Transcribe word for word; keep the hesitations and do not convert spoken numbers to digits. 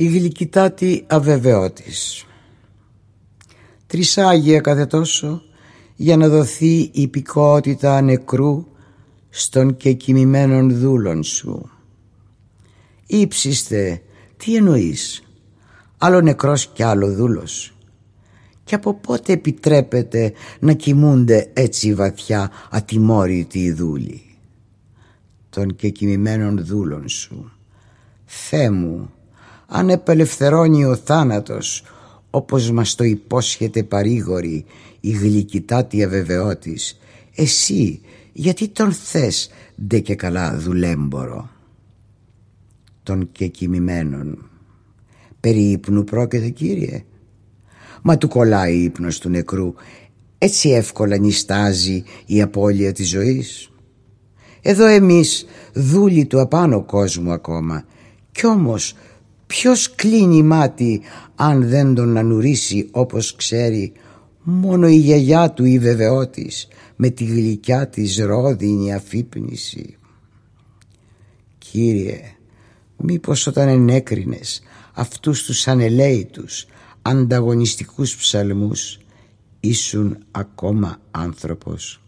Η γλυκητάτη αβεβαιότης. Τρισάγια κάθε τόσο για να δοθεί η υπηκότητα νεκρού στον και κοιμημένων δούλων σου. Ήψιστε, τι εννοείς, άλλο νεκρός κι άλλο δούλος? Και από πότε επιτρέπεται να κοιμούνται έτσι βαθιά ατιμόρυτοι οι δούλοι? Των και κοιμημένων δούλων σου. Θεέ μου, αν επελευθερώνει ο θάνατος, όπως μας το υπόσχεται παρήγορη η γλυκητάτη αβεβαιότης, εσύ γιατί τον θες ντε και καλά δουλέμπορο? Των και κοιμημένων. Περί ύπνου πρόκειται, Κύριε? Μα του κολλάει ύπνος του νεκρού, έτσι εύκολα νιστάζει η απώλεια της ζωής? Εδώ εμείς δούλοι του απάνω κόσμου ακόμα, κι όμως ποιος κλείνει μάτι αν δεν τον ανουρίσει όπως ξέρει? Μόνο η γιαγιά του η βεβαιότης με τη γλυκιά της ρόδινη αφύπνιση. Κύριε, μήπως όταν ενέκρινες αυτούς τους ανελαίητους ανταγωνιστικούς ψαλμούς ήσουν ακόμα άνθρωπος?